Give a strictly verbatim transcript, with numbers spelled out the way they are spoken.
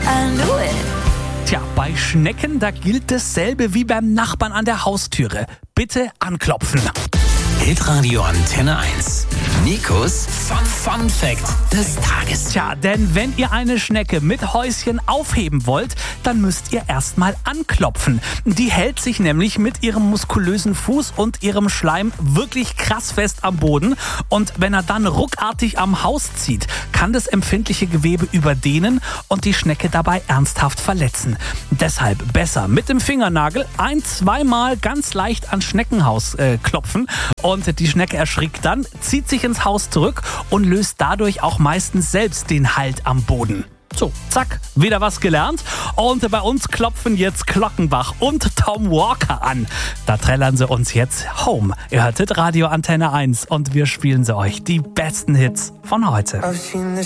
I knew it. Tja, bei Schnecken, da gilt dasselbe wie beim Nachbarn an der Haustüre. Bitte anklopfen. Hitradio Antenne eins. Nikos Fun, Fun Fact des Tages. Tja, denn wenn ihr eine Schnecke mit Häuschen aufheben wollt, dann müsst ihr erstmal anklopfen. Die hält sich nämlich mit ihrem muskulösen Fuß und ihrem Schleim wirklich krass fest am Boden. Und wenn er dann ruckartig am Haus zieht, kann das empfindliche Gewebe überdehnen und die Schnecke dabei ernsthaft verletzen. Deshalb besser mit dem Fingernagel ein-, zweimal ganz leicht ans Schneckenhaus äh, klopfen. Und die Schnecke erschrickt dann, zieht sich ins Haus zurück und löst dadurch auch meistens selbst den Halt am Boden. So, zack, wieder was gelernt. Und bei uns klopfen jetzt Glockenbach und Tom Walker an. Da trällern sie uns jetzt Home. Ihr hörtet Radio Antenne eins und wir spielen sie euch die besten Hits von heute.